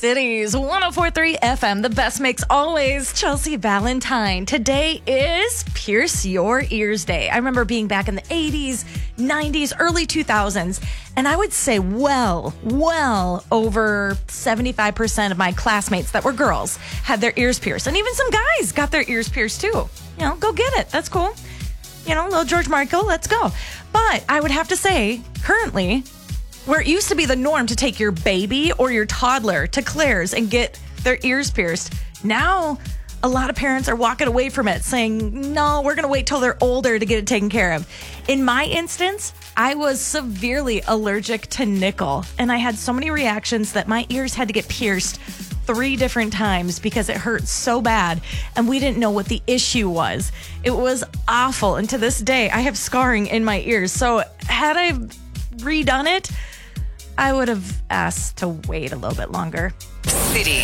Cities 104.3 FM, the best mix always. Chelsea Valentine. Today is Pierce Your Ears Day. I remember being back in the 80s, 90s, early 2000s, and I would say well over 75% of my classmates that were girls had their ears pierced. And even some guys got their ears pierced too. Go get it. That's cool. Little George Michael, let's go. But I would have to say, currently, where it used to be the norm to take your baby or your toddler to Claire's and get their ears pierced, now a lot of parents are walking away from it saying, no, we're going to wait till they're older to get it taken care of. In my instance, I was severely allergic to nickel, and I had so many reactions that my ears had to get pierced 3 different times because it hurt so bad, and we didn't know what the issue was. It was awful, and to this day, I have scarring in my ears. So had I redone it, I would have asked to wait a little bit longer. City